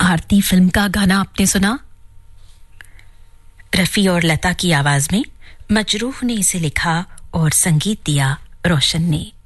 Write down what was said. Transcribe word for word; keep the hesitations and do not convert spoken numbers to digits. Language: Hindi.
आरती फिल्म का गाना आपने सुना। रफी और लता की आवाज में मजरूह ने इसे लिखा और संगीत दिया रोशन ने।